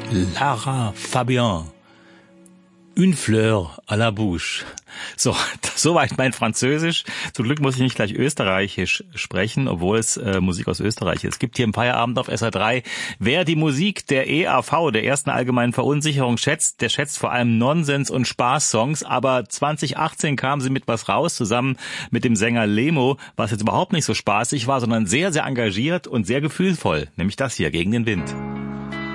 Lara Fabian. Une fleur à la bouche. So, soweit mein Französisch. Zum Glück muss ich nicht gleich Österreichisch sprechen, obwohl es Musik aus Österreich ist. Es gibt hier im Feierabend auf SR3. Wer die Musik der EAV, der ersten allgemeinen Verunsicherung, schätzt, der schätzt vor allem Nonsens- und Spaßsongs. Aber 2018 kam sie mit was raus, zusammen mit dem Sänger Lemo, was jetzt überhaupt nicht so spaßig war, sondern sehr, sehr engagiert und sehr gefühlvoll. Nämlich das hier, Gegen den Wind.